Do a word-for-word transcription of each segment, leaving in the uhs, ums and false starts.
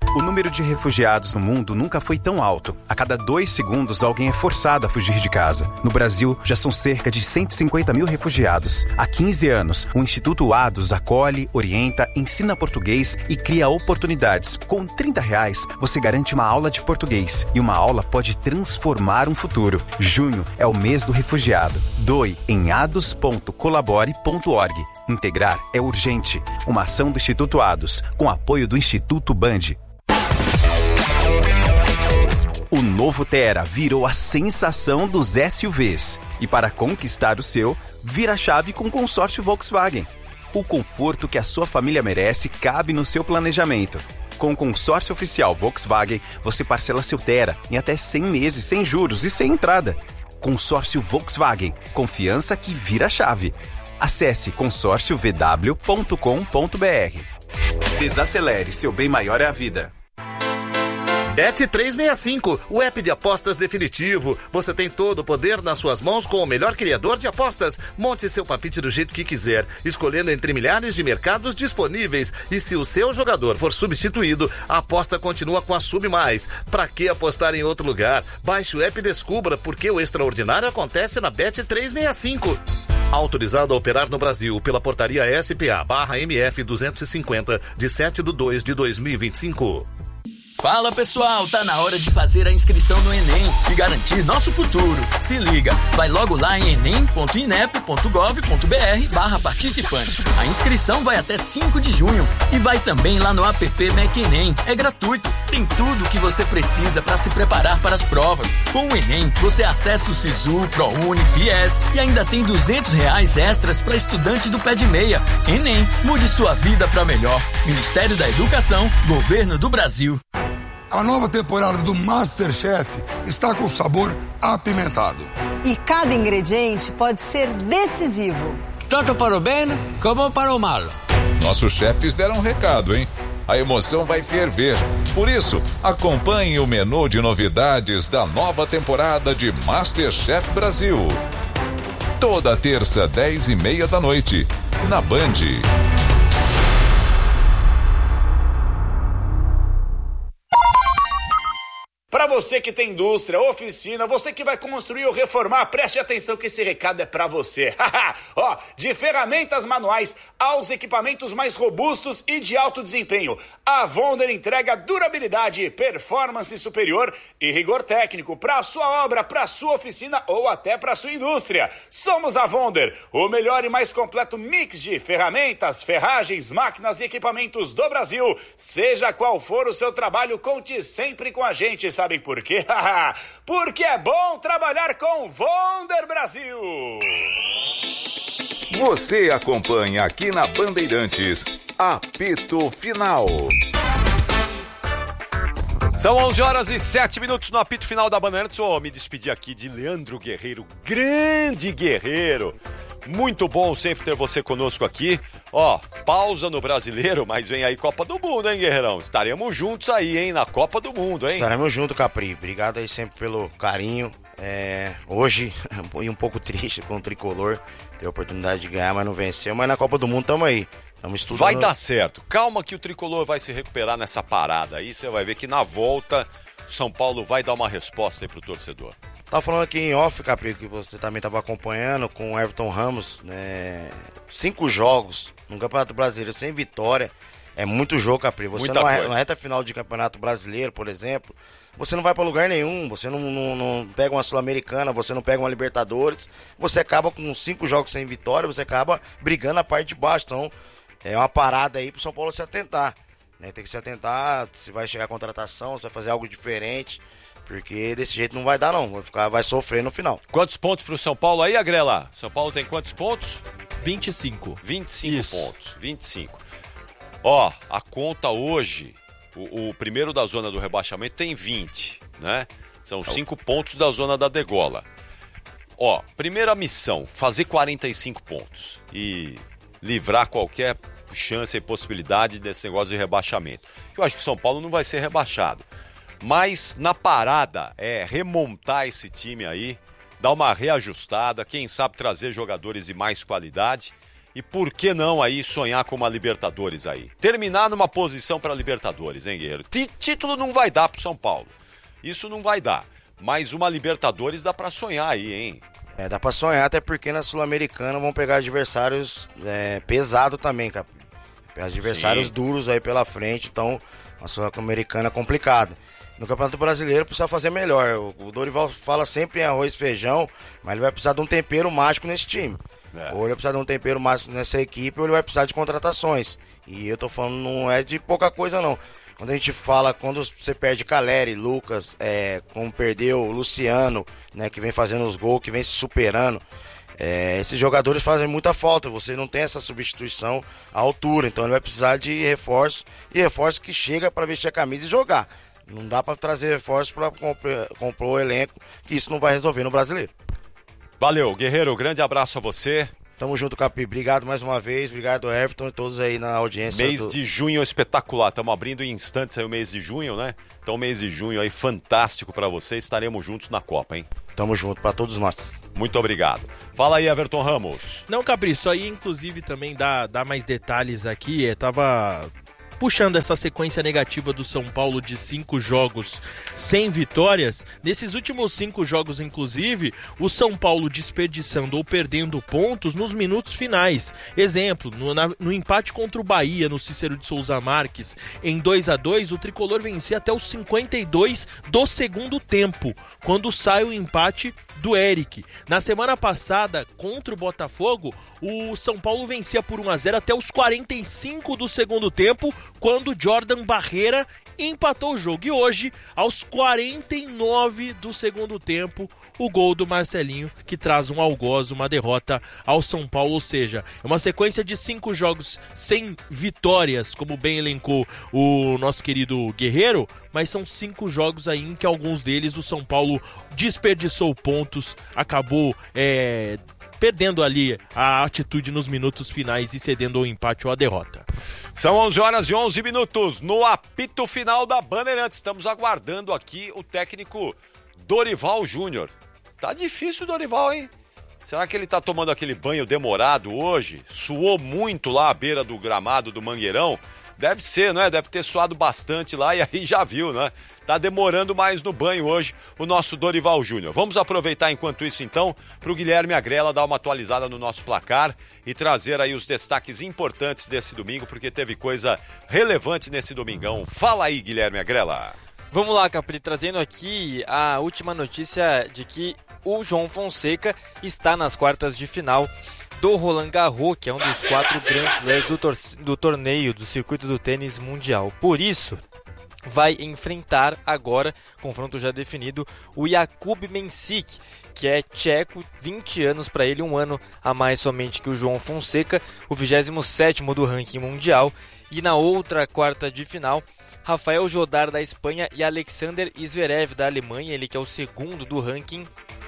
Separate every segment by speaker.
Speaker 1: O número de refugiados no mundo nunca foi tão alto. A cada dois segundos, alguém é forçado a fugir de casa. No Brasil, já são cerca de cento e cinquenta mil refugiados. Há quinze anos, o Instituto Ados acolhe, orienta, ensina português e cria oportunidades. Com trinta reais, você garante uma aula de português. E uma aula pode transformar um futuro. Junho é o mês do refugiado. Doe em ados ponto colabore ponto org. Integrar é urgente. Uma ação do Instituto Ados, com apoio do Instituto Band. O novo Tera virou a sensação dos S U Vs. E para conquistar o seu, vira a chave com o consórcio Volkswagen. O conforto que a sua família merece cabe no seu planejamento. Com o consórcio oficial Volkswagen, você parcela seu Tera em até cem meses sem juros e sem entrada. Consórcio Volkswagen. Confiança que vira a chave. Acesse consórcio v w ponto com ponto b r. Desacelere, seu bem maior é a vida.
Speaker 2: Bet trezentos e sessenta e cinco, o app de apostas definitivo. Você tem todo o poder nas suas mãos com o melhor criador de apostas. Monte seu palpite do jeito que quiser, escolhendo entre milhares de mercados disponíveis. E se o seu jogador for substituído, a aposta continua com a Sub Mais. Pra que apostar em outro lugar? Baixe o app e descubra porque o extraordinário acontece na Bet trezentos e sessenta e cinco. Autorizado a operar no Brasil pela portaria S P A barra M F duzentos e cinquenta, de sete de dois de dois mil e vinte e cinco.
Speaker 3: Fala pessoal, tá na hora de fazer a inscrição no Enem e garantir nosso futuro. Se liga, vai logo lá em enem ponto inep ponto gov ponto br barra participante. A inscrição vai até cinco de junho e vai também lá no app Mac Enem. É gratuito, tem tudo o que você precisa para se preparar para as provas. Com o Enem, você acessa o Sisu, ProUni, Fies e ainda tem duzentos reais extras para estudante do pé de meia. Enem, mude sua vida para melhor. Ministério da Educação, Governo do Brasil.
Speaker 4: A nova temporada do MasterChef está com sabor apimentado.
Speaker 5: E cada ingrediente pode ser decisivo.
Speaker 6: Tanto para o bem como para o mal.
Speaker 7: Nossos chefes deram um recado, hein? A emoção vai ferver. Por isso, acompanhe o menu de novidades da nova temporada de MasterChef Brasil. Toda terça, dez e meia da noite, na Band.
Speaker 8: Para você que tem indústria, oficina, você que vai construir ou reformar, preste atenção que esse recado é para você. Ó, de ferramentas manuais aos equipamentos mais robustos e de alto desempenho, a Vonder entrega durabilidade, performance superior e rigor técnico para a sua obra, para a sua oficina ou até para a sua indústria. Somos a Vonder, o melhor e mais completo mix de ferramentas, ferragens, máquinas e equipamentos do Brasil. Seja qual for o seu trabalho, conte sempre com a gente. Sabem por quê? Porque é bom trabalhar com Vonder Brasil.
Speaker 7: Você acompanha aqui na Bandeirantes, apito final.
Speaker 9: São onze horas e sete minutos no apito final da Bandeirantes. Oh, me despedir aqui de Leandro Guerreiro, grande guerreiro. Muito bom sempre ter você conosco aqui. Ó, pausa no Brasileiro, mas vem aí Copa do Mundo, hein, Guerreirão? Estaremos juntos aí, hein, na Copa do Mundo, hein?
Speaker 10: Estaremos juntos, Capri. Obrigado aí sempre pelo carinho. É, hoje, um pouco triste com o Tricolor, ter a oportunidade de ganhar, mas não venceu. Mas na Copa do Mundo estamos aí. Estamos estudando.
Speaker 9: Vai dar certo. Calma que o Tricolor vai se recuperar nessa parada aí. Você vai ver que na volta, São Paulo vai dar uma resposta aí pro torcedor.
Speaker 10: Tava falando aqui em off, Capri, que você também estava acompanhando com o Everton Ramos, né? Cinco jogos no Campeonato Brasileiro sem vitória. É muito jogo, Capri. Você numa, numa reta final de Campeonato Brasileiro, por exemplo, você não vai para lugar nenhum. Você não, não, não pega uma Sul-Americana, você não pega uma Libertadores. Você acaba com cinco jogos sem vitória, você acaba brigando a parte de baixo. Então, é uma parada aí pro São Paulo se atentar, né? Tem que se atentar se vai chegar a contratação, se vai fazer algo diferente. Porque desse jeito não vai dar, não. Vai, ficar, vai sofrer no final.
Speaker 9: Quantos pontos pro São Paulo aí, Agrela? São Paulo tem quantos pontos?
Speaker 11: vinte e cinco.
Speaker 9: vinte e cinco Isso. pontos. vinte e cinco. Ó, a conta hoje, o, o primeiro da zona do rebaixamento tem vinte, né? São cinco pontos da zona da degola. Ó, primeira missão, fazer quarenta e cinco pontos. E livrar qualquer chance e possibilidade desse negócio de rebaixamento. Eu acho que o São Paulo não vai ser rebaixado. Mas na parada é remontar esse time aí, dar uma reajustada, quem sabe trazer jogadores de mais qualidade E por que não aí sonhar com uma Libertadores aí? Terminar numa posição para Libertadores, hein, Guerreiro? T- título não vai dar pro São Paulo. Isso não vai dar. Mas uma Libertadores dá para sonhar aí, hein?
Speaker 10: É, dá pra sonhar, até porque na Sul-Americana vão pegar adversários é, pesados também, cara. Adversários Sim. duros aí pela frente, então a Sul-Americana é complicada. No Campeonato Brasileiro precisa fazer melhor. O Dorival fala sempre em arroz e feijão, mas ele vai precisar de um tempero mágico nesse time. É. Ou ele vai precisar de um tempero mágico nessa equipe, ou ele vai precisar de contratações. E eu tô falando, não é de pouca coisa não. Quando a gente fala, quando você perde Caleri, Lucas, é, como perdeu o Luciano, né, que vem fazendo os gols, que vem se superando, é, esses jogadores fazem muita falta. Você não tem essa substituição à altura, então ele vai precisar de reforço, e reforço que chega para vestir a camisa e jogar. Não dá para trazer reforço para comprar o elenco, que isso não vai resolver no Brasileiro.
Speaker 9: Valeu, Guerreiro, grande abraço a você.
Speaker 10: Tamo junto, Capi. Obrigado mais uma vez. Obrigado, Everton e todos aí na audiência.
Speaker 9: Mês
Speaker 10: do...
Speaker 9: de junho espetacular. Estamos abrindo em instantes aí o mês de junho, né? Então, mês de junho aí fantástico para vocês. Estaremos juntos na Copa, hein?
Speaker 10: Tamo junto para todos nós.
Speaker 9: Muito obrigado. Fala aí, Everton Ramos.
Speaker 11: Não, Capri, isso aí inclusive também dá, dá mais detalhes aqui. Eu tava puxando essa sequência negativa do São Paulo de cinco jogos sem vitórias. Nesses últimos cinco jogos, inclusive, o São Paulo desperdiçando ou perdendo pontos nos minutos finais. Exemplo, no, na, no empate contra o Bahia, no Cícero de Souza Marques, em dois a dois, o Tricolor vencia até os cinquenta e dois do segundo tempo, quando sai o empate do Eric. Na semana passada, contra o Botafogo, o São Paulo vencia por um a zero até os quarenta e cinco do segundo tempo, quando Jordan Barreira empatou o jogo. E hoje, aos quarenta e nove do segundo tempo, o gol do Marcelinho, que traz um algoz, uma derrota ao São Paulo. Ou seja, é uma sequência de cinco jogos sem vitórias, como bem elencou o nosso querido Guerreiro, mas são cinco jogos aí em que alguns deles o São Paulo desperdiçou pontos, acabou é, perdendo ali a atitude nos minutos finais e cedendo ao empate ou à derrota.
Speaker 9: São onze horas e onze minutos no apito final da Bandeirantes. Estamos aguardando aqui o técnico Dorival Júnior. Tá difícil o Dorival, hein? Será que ele tá tomando aquele banho demorado hoje? Suou muito lá à beira do gramado do Mangueirão? Deve ser, né? Deve ter suado bastante lá e aí já viu, né? Tá demorando mais no banho hoje o nosso Dorival Júnior. Vamos aproveitar enquanto isso então para o Guilherme Agrela dar uma atualizada no nosso placar e trazer aí os destaques importantes desse domingo, porque teve coisa relevante nesse domingão. Fala aí, Guilherme Agrela.
Speaker 12: Vamos lá, Capri, trazendo aqui a última notícia de que o João Fonseca está nas quartas de final do Roland Garros, que é um dos quatro grandes slams do, tor- do torneio do circuito do tênis mundial. Por isso, vai enfrentar agora, confronto já definido, o Jakub Mensik, que é tcheco, vinte anos para ele, um ano a mais somente que o João Fonseca, o vigésimo sétimo do ranking mundial. E na outra quarta de final, Rafael Jodar da Espanha e Alexander Zverev da Alemanha, ele que é o segundo do ranking,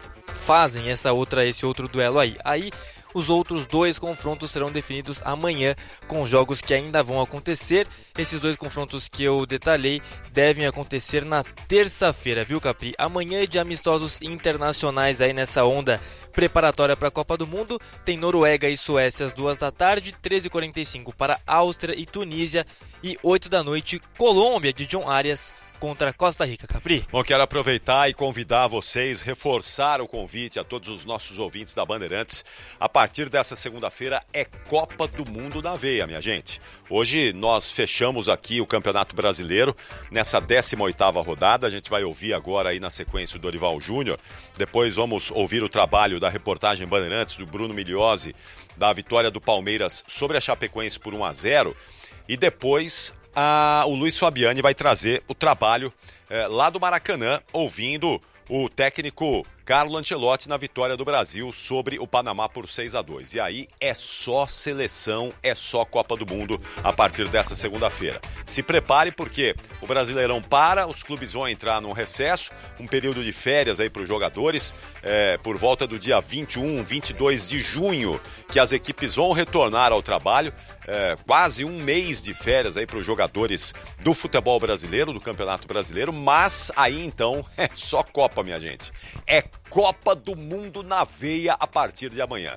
Speaker 12: fazem essa outra, esse outro duelo aí. Aí os outros dois confrontos serão definidos amanhã, com jogos que ainda vão acontecer. Esses dois confrontos que eu detalhei devem acontecer na terça-feira, viu, Capri? Amanhã é de amistosos internacionais aí nessa onda preparatória para a Copa do Mundo. Tem Noruega e Suécia às duas da tarde, treze e quarenta e cinco para Áustria e Tunísia e oito da noite, Colômbia de John Arias contra Costa Rica, Capri.
Speaker 9: Bom, quero aproveitar e convidar vocês, reforçar o convite a todos os nossos ouvintes da Bandeirantes. A partir dessa segunda-feira é Copa do Mundo na veia, minha gente. Hoje nós fechamos aqui o Campeonato Brasileiro nessa décima oitava rodada. A gente vai ouvir agora aí na sequência o Dorival Júnior. Depois vamos ouvir o trabalho da reportagem Bandeirantes do Bruno Migliozzi, da vitória do Palmeiras sobre a Chapecoense por um a zero. E depois a, o Luiz Fabiani vai trazer o trabalho é, lá do Maracanã, ouvindo o técnico Carlo Ancelotti na vitória do Brasil sobre o Panamá por seis a dois. E aí é só seleção, é só Copa do Mundo a partir dessa segunda-feira. Se prepare porque o Brasileirão para, os clubes vão entrar num recesso, um período de férias aí para os jogadores, é, por volta do dia vinte e um, vinte e dois de junho, que as equipes vão retornar ao trabalho. É, quase um mês de férias aí para os jogadores do futebol brasileiro, do Campeonato Brasileiro, mas aí então é só Copa, minha gente. É Copa do Mundo na veia a partir de amanhã.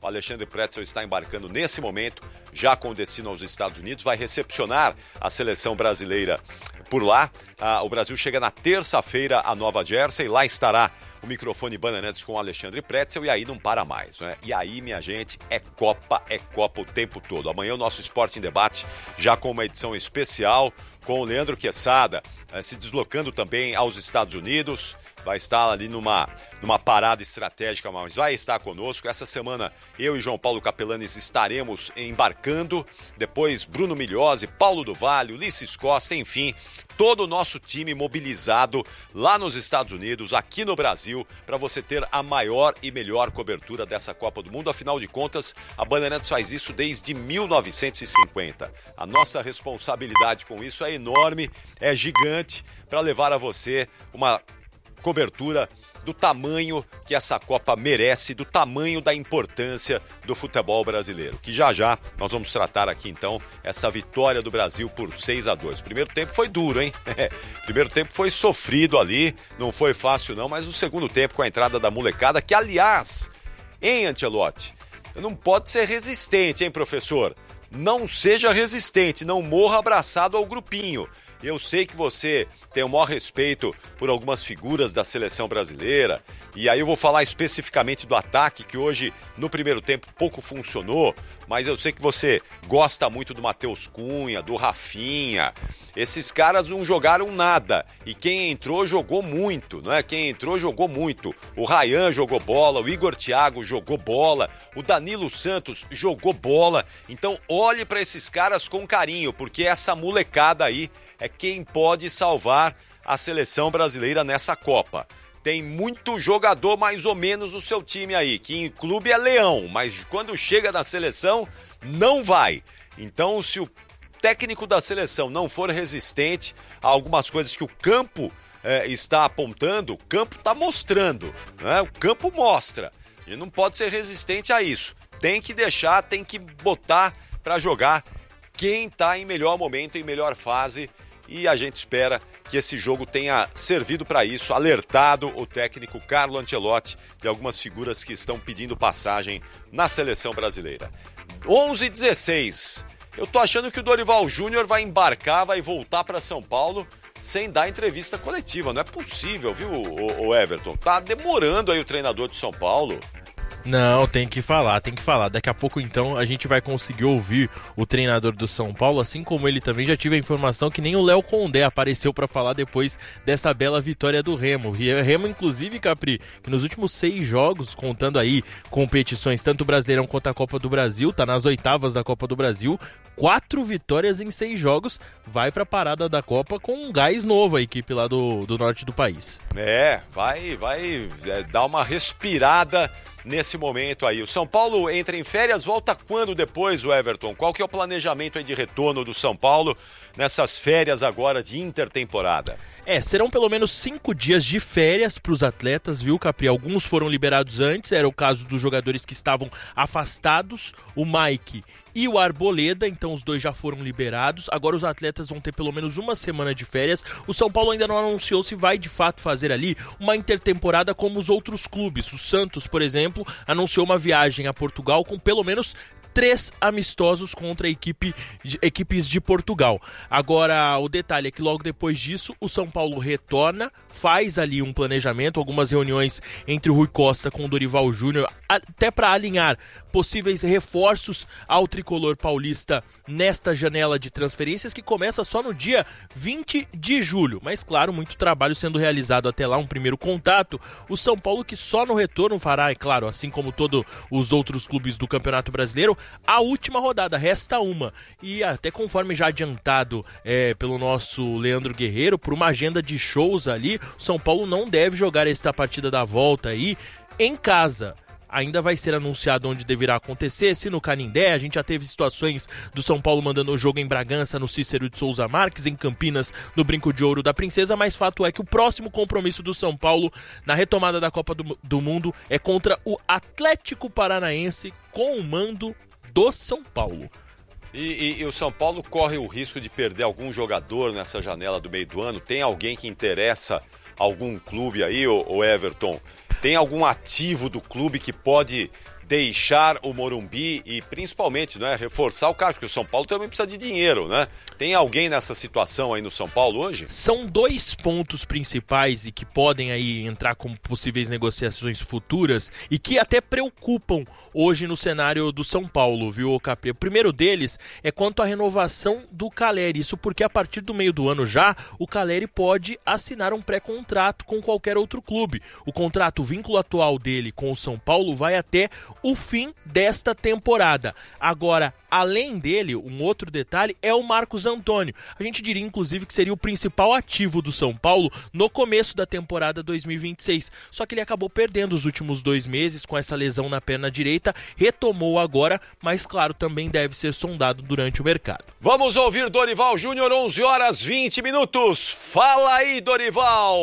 Speaker 9: O Alexandre Pretzel está embarcando nesse momento, já com destino aos Estados Unidos, vai recepcionar a seleção brasileira por lá. Ah, o Brasil chega na terça-feira a Nova Jersey, lá estará o microfone Bandeirantes com o Alexandre Pretzel e aí não para mais, né? E aí, minha gente, é Copa, é Copa o tempo todo. Amanhã o nosso Esporte em Debate, já com uma edição especial, com o Leandro Quesada, eh, se deslocando também aos Estados Unidos. Vai estar ali numa, numa parada estratégica, mas vai estar conosco. Essa semana eu e João Paulo Capelanes estaremos embarcando. Depois Bruno Milhose, Paulo do Vale, Ulisses Costa, enfim, todo o nosso time mobilizado lá nos Estados Unidos, aqui no Brasil, para você ter a maior e melhor cobertura dessa Copa do Mundo. Afinal de contas, a Bandeirantes faz isso desde mil novecentos e cinquenta. A nossa responsabilidade com isso é enorme, é gigante, para levar a você uma cobertura do tamanho que essa Copa merece, do tamanho da importância do futebol brasileiro, que já já nós vamos tratar aqui então essa vitória do Brasil por seis a dois. O primeiro tempo foi duro, hein? O primeiro tempo foi sofrido ali, não foi fácil não, mas o segundo tempo com a entrada da molecada, que aliás, hein, Ancelotti, não pode ser resistente, hein, professor? Não seja resistente, não morra abraçado ao grupinho. Eu sei que você tem o maior respeito por algumas figuras da seleção brasileira, e aí eu vou falar especificamente do ataque, que hoje, no primeiro tempo, pouco funcionou, mas eu sei que você gosta muito do Matheus Cunha, do Rafinha. Esses caras não jogaram nada, e quem entrou jogou muito, não é? Quem entrou jogou muito. O Ryan jogou bola, o Igor Thiago jogou bola, o Danilo Santos jogou bola. Então olhe para esses caras com carinho, porque essa molecada aí é quem pode salvar a seleção brasileira nessa Copa. Tem muito jogador mais ou menos no seu time aí, que em clube é leão, mas quando chega na seleção, não vai. Então, se o técnico da seleção não for resistente a algumas coisas que o campo eh, está apontando, o campo está mostrando, né? O campo mostra. E não pode ser resistente a isso. Tem que deixar, tem que botar para jogar quem está em melhor momento, em melhor fase. E a gente espera que esse jogo tenha servido para isso, alertado o técnico Carlo Ancelotti de algumas figuras que estão pedindo passagem na seleção brasileira. onze e dezesseis. Eu tô achando que o Dorival Júnior vai embarcar, vai voltar para São Paulo sem dar entrevista coletiva. Não é possível, viu, o, o Everton? Tá demorando aí o treinador de São Paulo.
Speaker 11: Não, tem que falar, tem que falar. Daqui a pouco, então, a gente vai conseguir ouvir o treinador do São Paulo, assim como ele também já tive a informação que nem o Léo Condé apareceu para falar depois dessa bela vitória do Remo. Remo, inclusive, Capri, que nos últimos seis jogos, contando aí competições, tanto o Brasileirão quanto a Copa do Brasil, tá nas oitavas da Copa do Brasil, quatro vitórias em seis jogos, vai pra parada da Copa com um gás novo a equipe lá do, do norte do país.
Speaker 9: É, vai, vai é, dar uma respirada nesse momento aí. O São Paulo entra em férias, volta quando depois, o Everton? Qual que é o planejamento aí de retorno do São Paulo nessas férias agora de intertemporada?
Speaker 11: É, serão pelo menos cinco dias de férias para os atletas, viu, Capri? Alguns foram liberados antes, era o caso dos jogadores que estavam afastados, o Mike e o Arboleda, então os dois já foram liberados. Agora os atletas vão ter pelo menos uma semana de férias. O São Paulo ainda não anunciou se vai de fato fazer ali uma intertemporada como os outros clubes. O Santos, por exemplo, anunciou uma viagem a Portugal com pelo menos três amistosos contra a equipe, equipes de Portugal. Agora, o detalhe é que logo depois disso, o São Paulo retorna, faz ali um planejamento, algumas reuniões entre o Rui Costa com o Dorival Júnior, até para alinhar possíveis reforços ao tricolor paulista nesta janela de transferências que começa só no dia vinte de julho. Mas, claro, muito trabalho sendo realizado até lá, um primeiro contato. O São Paulo que só no retorno fará, é claro, assim como todos os outros clubes do Campeonato Brasileiro, a última rodada, resta uma. E até conforme já adiantado é, pelo nosso Leandro Guerreiro, por uma agenda de shows ali, o São Paulo não deve jogar esta partida da volta aí em casa. Ainda vai ser anunciado onde deverá acontecer, se no Canindé. A gente já teve situações do São Paulo mandando o jogo em Bragança, no Cícero de Souza Marques, em Campinas, no Brinco de Ouro da Princesa, mas fato é que o próximo compromisso do São Paulo na retomada da Copa do, do Mundo é contra o Atlético Paranaense, com o mando do São Paulo.
Speaker 9: E, e, e o São Paulo corre o risco de perder algum jogador nessa janela do meio do ano? Tem alguém que interessa algum clube aí, o Everton? Tem algum ativo do clube que pode deixar o Morumbi e principalmente, né, reforçar o caixa, porque o São Paulo também precisa de dinheiro, né? Tem alguém nessa situação aí no São Paulo hoje?
Speaker 11: São dois pontos principais e que podem aí entrar como possíveis negociações futuras e que até preocupam hoje no cenário do São Paulo, viu, Capri? O primeiro deles é quanto à renovação do Caleri. Isso porque a partir do meio do ano já, o Caleri pode assinar um pré-contrato com qualquer outro clube. O contrato, o vínculo atual dele com o São Paulo vai até o fim desta temporada. Agora, além dele, um outro detalhe é o Marcos Antônio. A gente diria, inclusive, que seria o principal ativo do São Paulo no começo da temporada dois mil e vinte e seis. Só que ele acabou perdendo os últimos dois meses com essa lesão na perna direita, retomou agora, mas claro, também deve ser sondado durante o mercado.
Speaker 9: Vamos ouvir Dorival Júnior, onze horas e vinte minutos. Fala aí, Dorival!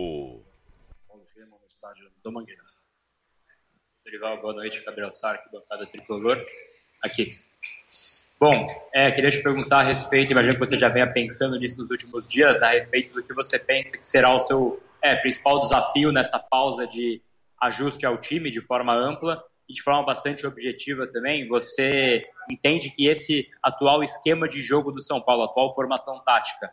Speaker 13: No estádio do Mangueira. Dorival, boa noite, Gabriel Sara, aqui, bancada tricolor. Aqui. Bom, é, queria te perguntar a respeito, imagino que você já venha pensando nisso nos últimos dias, a respeito do que você pensa que será o seu é, principal desafio nessa pausa de ajuste ao time de forma ampla e de forma bastante objetiva também. Você entende que esse atual esquema de jogo do São Paulo, a atual formação tática,